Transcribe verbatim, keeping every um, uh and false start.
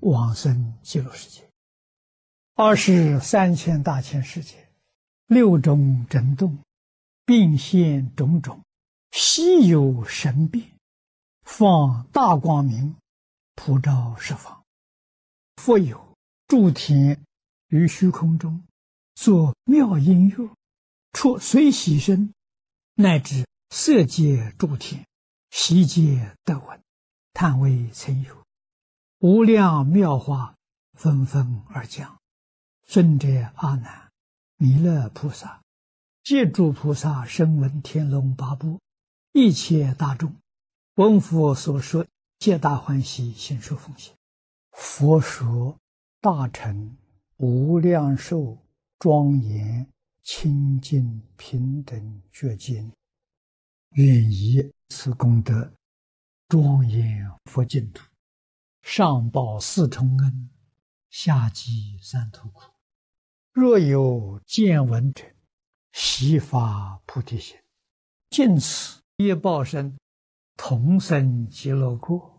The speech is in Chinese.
往生极乐世界。二十三千大千世界，六种震动，并现种种，悉有神变，放大光明，普照十方。复有诸天于虚空中，作妙音乐，出随喜声，乃至色界诸天，悉皆得闻，叹为曾有。无量妙法纷纷而降。尊者阿难、弥勒菩萨、借诸菩萨声闻天龙八部一切大众，闻佛所说，皆大欢喜，信受奉行。佛说大乘无量寿庄严清净平等觉经，愿以此功德庄严佛净土，上报四重恩，下济三途苦。若有见闻者，悉发菩提心，尽此业报身，同生极乐国。